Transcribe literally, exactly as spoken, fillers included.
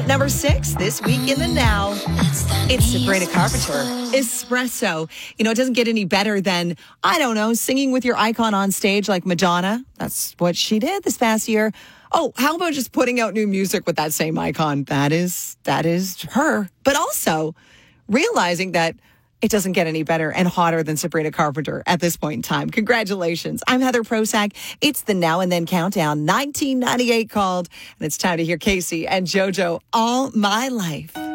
Number six, this week in the Now, it's Sabrina Carpenter, Espresso. You know, it doesn't get any better than, I don't know, singing with your icon on stage like Madonna. That's what she did this past year. Oh, how about just putting out new music with that same icon? That is, that is her. But also realizing that it doesn't get any better and hotter than Sabrina Carpenter at this point in time. Congratulations. I'm Heather Prosack. It's the Now and Then Countdown. nineteen ninety-eight called, and it's time to hear Casey and JoJo All My Life.